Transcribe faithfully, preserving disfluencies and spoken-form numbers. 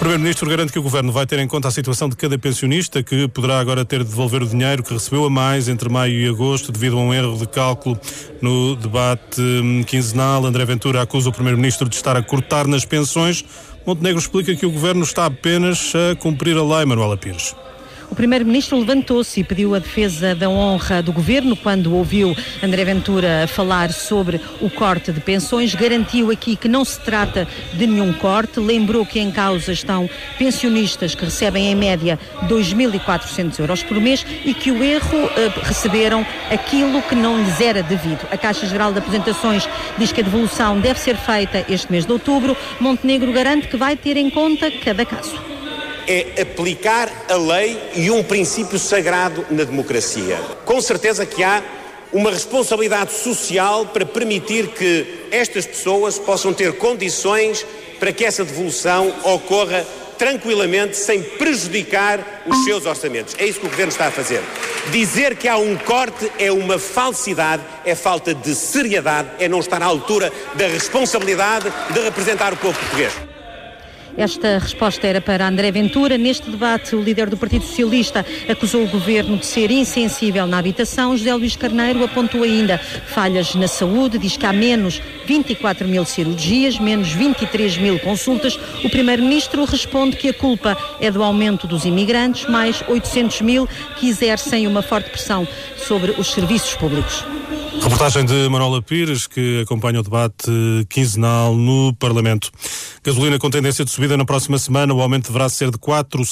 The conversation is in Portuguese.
Primeiro-Ministro garante que o Governo vai ter em conta a situação de cada pensionista, que poderá agora ter de devolver o dinheiro que recebeu a mais entre maio e agosto devido a um erro de cálculo no debate quinzenal. André Ventura acusa o Primeiro-Ministro de estar a cortar nas pensões. Montenegro explica que o Governo está apenas a cumprir a lei. Manuela Pires. O Primeiro-Ministro levantou-se e pediu a defesa da honra do Governo quando ouviu André Ventura falar sobre o corte de pensões. Garantiu aqui que não se trata de nenhum corte. Lembrou que em causa estão pensionistas que recebem em média dois mil e quatrocentos euros por mês e que o erro eh, receberam aquilo que não lhes era devido. A Caixa Geral de Aposentações diz que a devolução deve ser feita este mês de outubro. Montenegro garante que vai ter em conta cada caso. É aplicar a lei e um princípio sagrado na democracia. Com certeza que há uma responsabilidade social para permitir que estas pessoas possam ter condições para que essa devolução ocorra tranquilamente, sem prejudicar os seus orçamentos. É isso que o Governo está a fazer. Dizer que há um corte é uma falsidade, é falta de seriedade, é não estar à altura da responsabilidade de representar o povo português. Esta resposta era para André Ventura. Neste debate, o líder do Partido Socialista acusou o Governo de ser insensível na habitação. José Luís Carneiro apontou ainda falhas na saúde, diz que há menos vinte e quatro mil cirurgias, menos vinte e três mil consultas. O Primeiro-Ministro responde que a culpa é do aumento dos imigrantes, mais oitocentos mil que exercem uma forte pressão sobre os serviços públicos. Reportagem de Manuela Pires, que acompanha o debate quinzenal no Parlamento. Gasolina com tendência de subida na próxima semana. O aumento deverá ser de quatro